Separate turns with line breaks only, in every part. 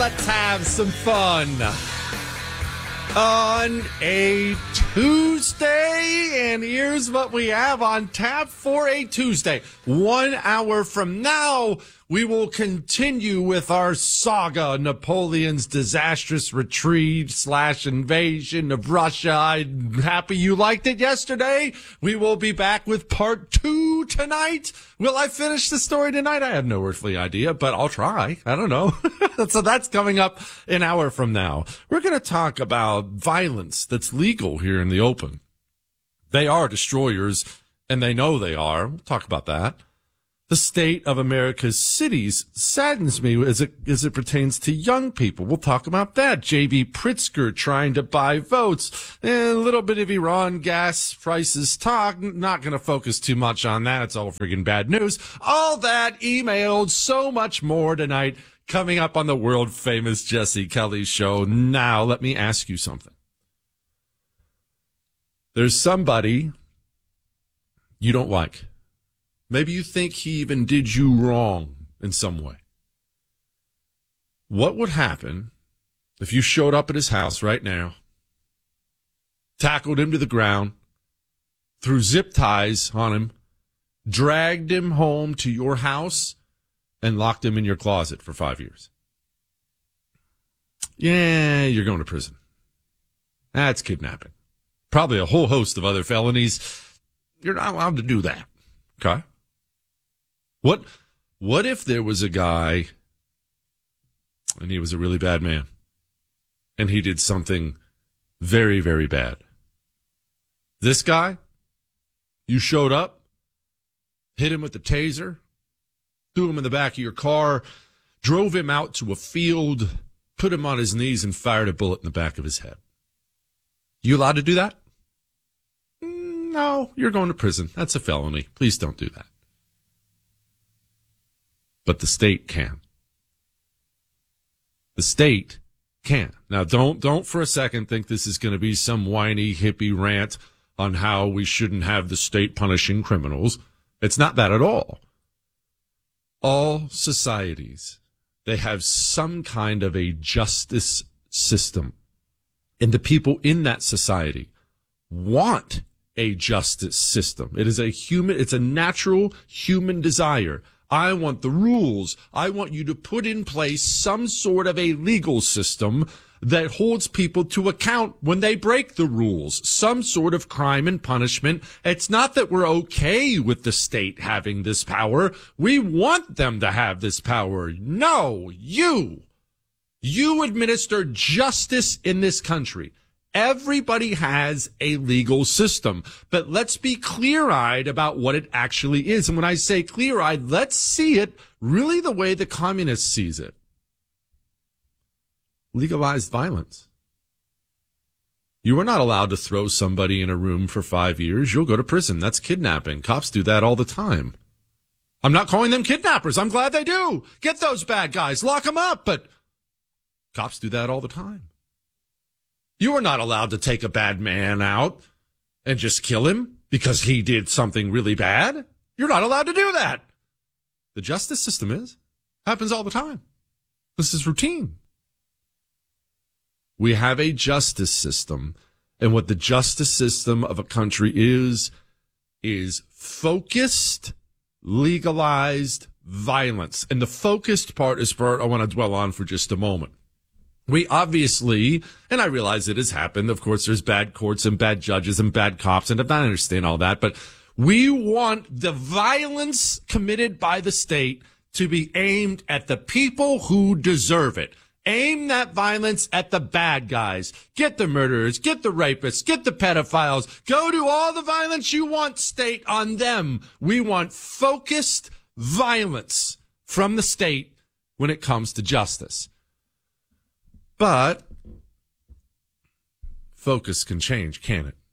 let's have some fun. On a Tuesday, and here's what we have on tap for a Tuesday. 1 hour from now, we will continue with our saga, Napoleon's disastrous retreat / invasion of Russia. I'm happy you liked it yesterday. We will be back with part 2 tonight. Will I finish the story tonight? I have no earthly idea, but I'll try. I don't know. So that's coming up an hour from now. We're going to talk about violence that's legal here in the open. They are destroyers, and they know they are. We'll talk about that. The state of America's cities saddens me as it pertains to young people. We'll talk about that. J.B. Pritzker trying to buy votes. And a little bit of Iran gas prices talk. Not going to focus too much on that. It's all friggin' bad news. All that emailed, so much more tonight coming up on the world-famous Jesse Kelly Show. Now, let me ask you something. There's somebody you don't like. Maybe you think he even did you wrong in some way. What would happen if you showed up at his house right now, tackled him to the ground, threw zip ties on him, dragged him home to your house, and locked him in your closet for 5 years? Yeah, you're going to prison. That's kidnapping. Probably a whole host of other felonies. You're not allowed to do that. Okay? What if there was a guy and he was a really bad man and he did something very, very bad? This guy, you showed up, hit him with the taser, threw him in the back of your car, drove him out to a field, put him on his knees, and fired a bullet in the back of his head. You allowed to do that? No, you're going to prison. That's a felony. Please don't do that. But the state can. The state can. Now, don't for a second think this is going to be some whiny hippie rant on how we shouldn't have the state punishing criminals. It's not that at all. All societies, they have some kind of a justice system. And the people in that society want a justice system. It's a natural human desire. I want the rules. I want you to put in place some sort of a legal system that holds people to account when they break the rules, some sort of crime and punishment. It's not that we're okay with the state having this power. We want them to have this power. No, you administer justice in this country. Everybody has a legal system, but let's be clear-eyed about what it actually is. And when I say clear-eyed, let's see it really the way the communist sees it. Legalized violence. You are not allowed to throw somebody in a room for 5 years. You'll go to prison. That's kidnapping. Cops do that all the time. I'm not calling them kidnappers. I'm glad they do. Get those bad guys. Lock them up. But cops do that all the time. You are not allowed to take a bad man out and just kill him because he did something really bad. You're not allowed to do that. The justice system is. Happens all the time. This is routine. We have a justice system, and what the justice system of a country is focused, legalized violence. And the focused part is part I want to dwell on for just a moment. We obviously, and I realize it has happened, of course, there's bad courts and bad judges and bad cops, and I understand all that, but we want the violence committed by the state to be aimed at the people who deserve it. Aim that violence at the bad guys. Get the murderers, get the rapists, get the pedophiles. Go do all the violence you want, state, on them. We want focused violence from the state when it comes to justice. But focus can change, can't it?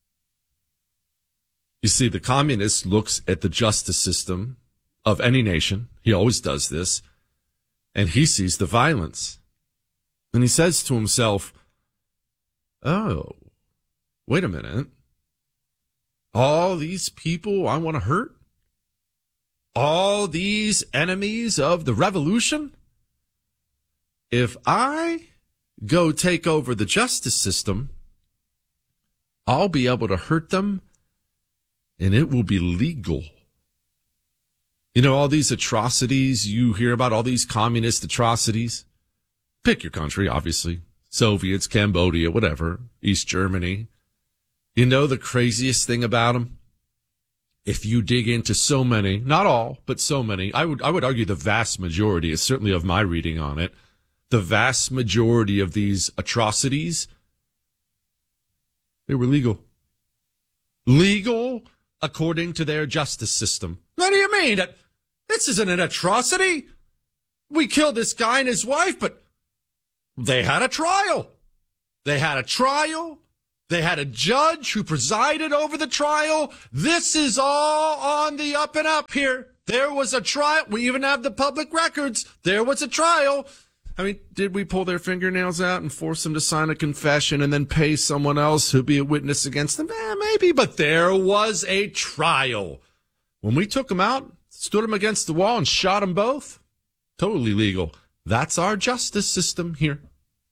You see, the communist looks at the justice system of any nation. He always does this. And he sees the violence. And he says to himself, oh, wait a minute. All these people I want to hurt? All these enemies of the revolution? if I go take over the justice system, I'll be able to hurt them, and it will be legal. You know, all these atrocities you hear about, all these communist atrocities. Pick your country, obviously. Soviets, Cambodia, whatever, East Germany. You know the craziest thing about them? If you dig into so many, not all, but so many, I would argue the vast majority, is certainly of my reading on it, the vast majority of these atrocities, they were legal. Legal according to their justice system. What do you mean? This isn't an atrocity. We killed this guy and his wife, but they had a trial. They had a trial. They had a judge who presided over the trial. This is all on the up and up here. There was a trial. We even have the public records. There was a trial. I mean, did we pull their fingernails out and force them to sign a confession and then pay someone else who'd be a witness against them? Maybe, but there was a trial. When we took them out, stood them against the wall and shot them both, totally legal. That's our justice system here.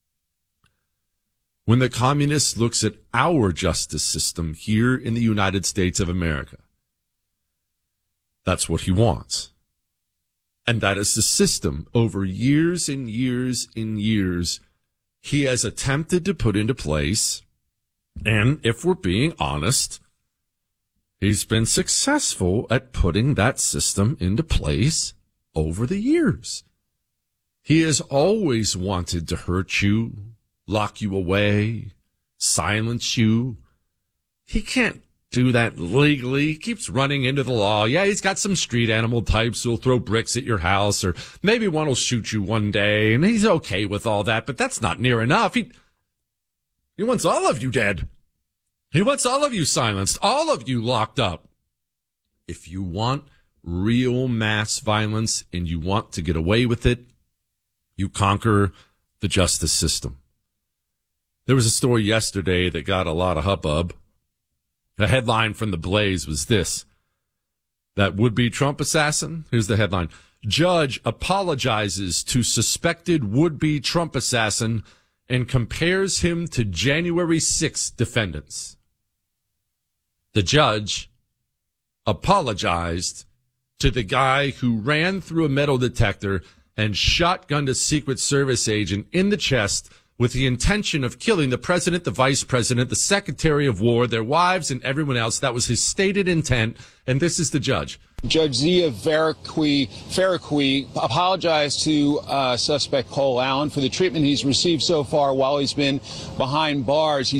When the communist looks at our justice system here in the United States of America, that's what he wants. And that is the system over years and years and years he has attempted to put into place. And if we're being honest, he's been successful at putting that system into place over the years. He has always wanted to hurt you, lock you away, silence you. He can't do that legally. He keeps running into the law. Yeah, he's got some street animal types who'll throw bricks at your house, or maybe one will shoot you one day, and he's okay with all that, but that's not near enough. He wants all of you dead. He wants all of you silenced, all of you locked up. If you want real mass violence and you want to get away with it, you conquer the justice system. There was a story yesterday that got a lot of hubbub. The headline from The Blaze was this: that would-be Trump assassin. Here's the headline: Judge apologizes to suspected would-be Trump assassin and compares him to January 6th defendants. The judge apologized to the guy who ran through a metal detector and shotgunned a Secret Service agent in the chest with the intention of killing the president, the vice president, the secretary of war, their wives, and everyone else. That was his stated intent, and this is the judge.
Judge Zia Faraqui apologized to suspect Cole Allen for the treatment he's received so far while he's been behind bars.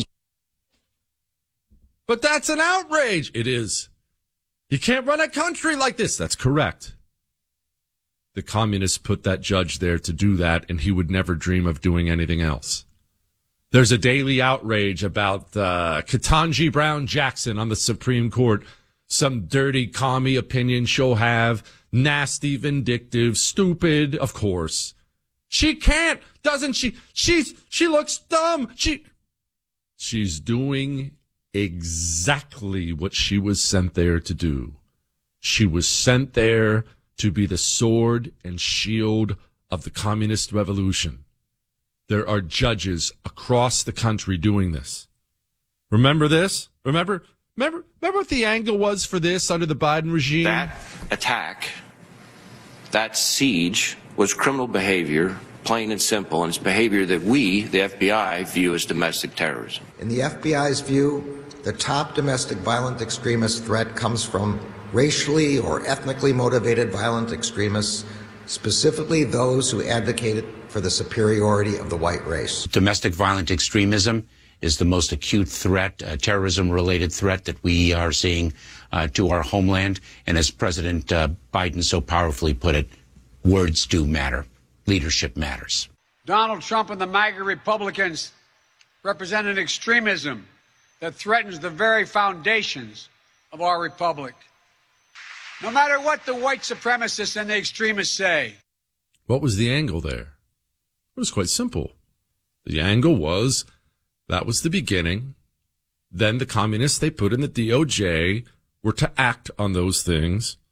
But that's an outrage. It is. You can't run a country like this. That's correct. The communists put that judge there to do that, and he would never dream of doing anything else. There's a daily outrage about Ketanji Brown Jackson on the Supreme Court. Some dirty commie opinion she'll have. Nasty, vindictive, stupid, of course. She can't, doesn't she? She looks dumb. She's doing exactly what she was sent there to do. She was sent there to be the sword and shield of the communist revolution. There are judges across the country doing this. Remember this? Remember what the angle was for this under the Biden regime?
That attack, that siege, was criminal behavior, plain and simple, and it's behavior that we, the FBI, view as domestic terrorism.
In the FBI's view, the top domestic violent extremist threat comes from racially or ethnically motivated violent extremists, specifically those who advocated for the superiority of the white race.
Domestic violent extremism is the most acute threat, terrorism-related threat that we are seeing to our homeland. And as President Biden so powerfully put it, words do matter. Leadership matters.
Donald Trump and the MAGA Republicans represent an extremism that threatens the very foundations of our republic. No matter what the white supremacists and the extremists say.
What was the angle there? It was quite simple. The angle was that was the beginning. Then the communists they put in the DOJ were to act on those things.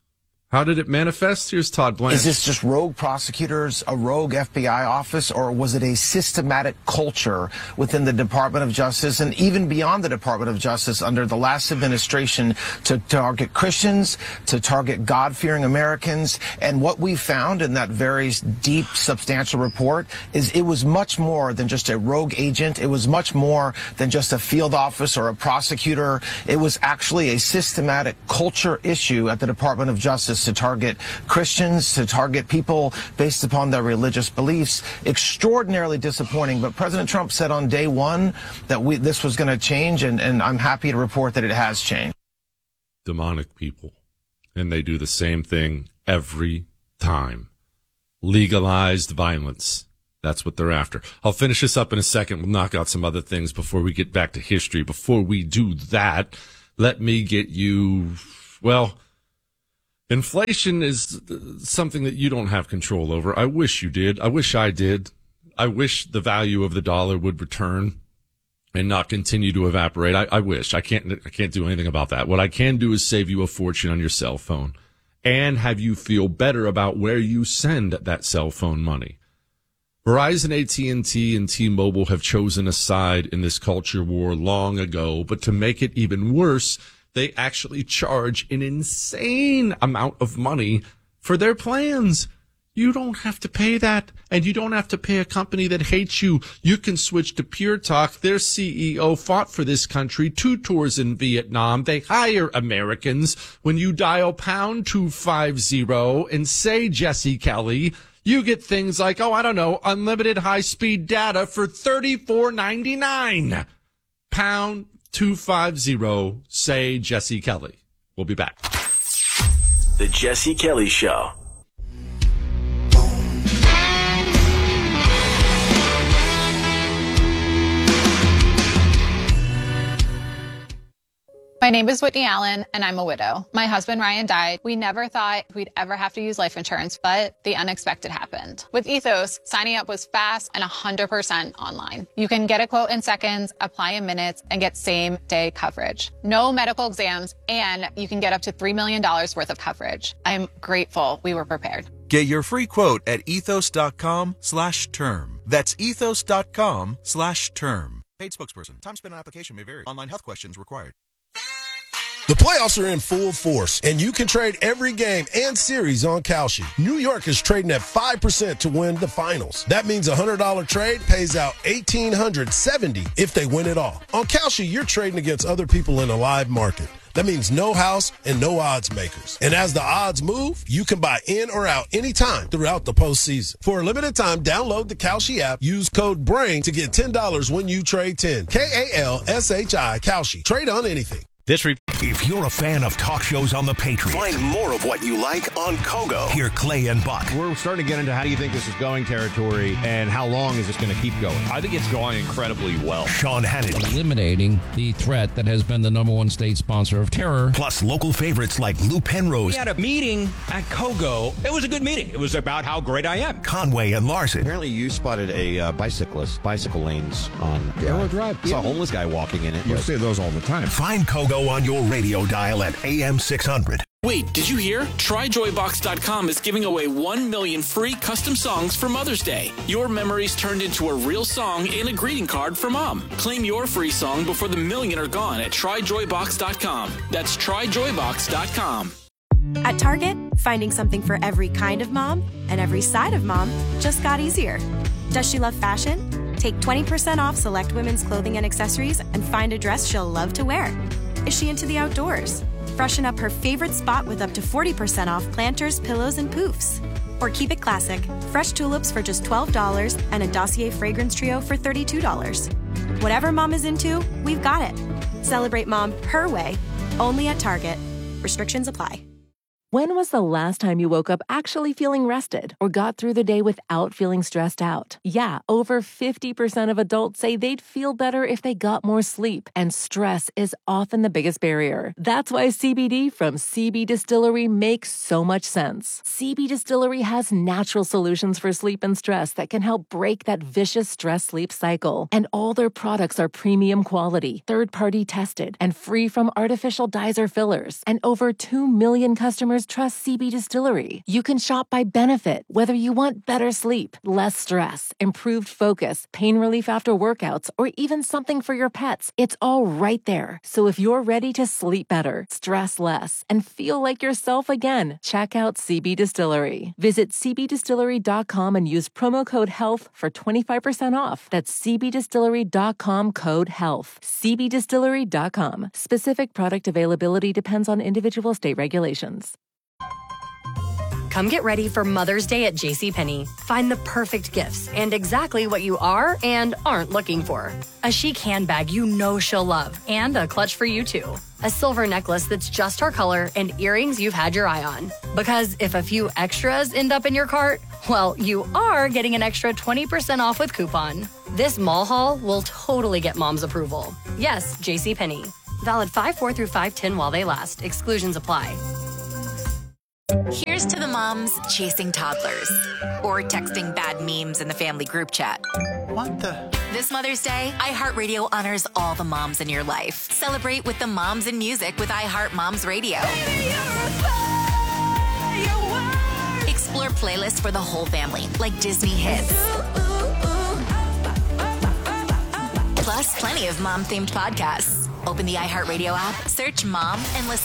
How did it manifest? Here's Todd Blanche.
Is this just rogue prosecutors, a rogue FBI office, or was it a systematic culture within the Department of Justice and even beyond the Department of Justice under the last administration to target Christians, to target God-fearing Americans? And what we found in that very deep, substantial report is it was much more than just a rogue agent. It was much more than just a field office or a prosecutor. It was actually a systematic culture issue at the Department of Justice to target Christians, to target people based upon their religious beliefs. Extraordinarily disappointing. But President Trump said on day one that this was going to change, and I'm happy to report that it has changed.
Demonic people. And they do the same thing every time. Legalized violence. That's what they're after. I'll finish this up in a second. We'll knock out some other things before we get back to history. Before we do that, let me get you, well, inflation is something that you don't have control over. I wish you did. I wish I did. I wish the value of the dollar would return and not continue to evaporate. I wish. I can't do anything about that. What I can do is save you a fortune on your cell phone and have you feel better about where you send that cell phone money. Verizon, AT&T, and T-Mobile have chosen a side in this culture war long ago, but to make it even worse, they actually charge an insane amount of money for their plans. You don't have to pay that, and you don't have to pay a company that hates you. You can switch to Pure Talk. Their CEO fought for this country, 2 tours in Vietnam. They hire Americans. When you dial pound 250 and say Jesse Kelly, you get things like, unlimited high-speed data for $34.99. Pound 250, say Jesse Kelly. We'll be back.
The Jesse Kelly Show.
My name is Whitney Allen, and I'm a widow. My husband, Ryan, died. We never thought we'd ever have to use life insurance, but the unexpected happened. With Ethos, signing up was fast and 100% online. You can get a quote in seconds, apply in minutes, and get same-day coverage. No medical exams, and you can get up to $3 million worth of coverage. I'm grateful we were prepared.
Get your free quote at ethos.com/term. That's ethos.com/term. Paid spokesperson. Time spent on application may vary. Online health questions required.
The playoffs are in full force, and you can trade every game and series on Kalshi. New York is trading at 5% to win the finals. That means a $100 trade pays out $1,870 if they win it all. On Kalshi, you're trading against other people in a live market. That means no house and no odds makers. And as the odds move, you can buy in or out anytime throughout the postseason. For a limited time, download the Kalshi app. Use code BRAIN to get $10 when you trade 10. Kalshi. Kalshi. Trade on anything.
If you're a fan of talk shows on the Patriot,
Find more of what you like on Kogo.
Hear Clay and Buck.
We're starting to get into how do you think this is going territory and how long is this going to keep going?
I think it's going incredibly well.
Sean Hannity.
Eliminating the threat that has been the #1 state sponsor of terror.
Plus local favorites like Lou Penrose.
We had a meeting at Kogo. It was a good meeting. It was about how great I am.
Conway and Larson.
Apparently you spotted a bicycle lanes on
Arrow Drive.
Saw a homeless guy walking in it.
You see those all the time.
Find Kogo on your radio dial at AM 600.
Wait, did you hear? TryJoyBox.com is giving away 1 million free custom songs for Mother's Day. Your memories turned into a real song and a greeting card for Mom. Claim your free song before the million are gone at TryJoyBox.com. That's TryJoyBox.com.
At Target, finding something for every kind of mom and every side of mom just got easier. Does she love fashion? Take 20% off select women's clothing and accessories and find a dress she'll love to wear. Is she into the outdoors? Freshen up her favorite spot with up to 40% off planters, pillows, and poofs. Or keep it classic. Fresh tulips for just $12 and a Dossier fragrance trio for $32. Whatever mom is into, we've got it. Celebrate mom her way, only at Target. Restrictions apply.
When was the last time you woke up actually feeling rested or got through the day without feeling stressed out? Yeah, over 50% of adults say they'd feel better if they got more sleep, and stress is often the biggest barrier. That's why CBD from CB Distillery makes so much sense. CB Distillery has natural solutions for sleep and stress that can help break that vicious stress-sleep cycle. And all their products are premium quality, third-party tested, and free from artificial dyes or fillers. And over 2 million customers customers trust CB Distillery. You can shop by benefit, whether you want better sleep, less stress, improved focus, pain relief after workouts, or even something for your pets. It's all right there. So if you're ready to sleep better, stress less, and feel like yourself again, check out CB Distillery. Visit cbdistillery.com and use promo code HEALTH for 25% off. That's cbdistillery.com, code HEALTH. cbdistillery.com. Specific product availability depends on individual state regulations.
Come get ready for Mother's Day at JCPenney. Find the perfect gifts and exactly what you are and aren't looking for. A chic handbag you know she'll love, and a clutch for you too. A silver necklace that's just her color, and earrings you've had your eye on. Because if a few extras end up in your cart, well, you are getting an extra 20% off with coupon. This mall haul will totally get Mom's approval. Yes, JCPenney. Valid 5/4 through 5/10 while they last. Exclusions apply.
Here's to the moms chasing toddlers or texting bad memes in the family group chat.
What the?
This Mother's Day, iHeartRadio honors all the moms in your life. Celebrate with the moms in music with iHeart Moms Radio. Explore playlists for the whole family, like Disney hits. Plus, plenty of mom-themed podcasts. Open the iHeartRadio app, search Mom, and listen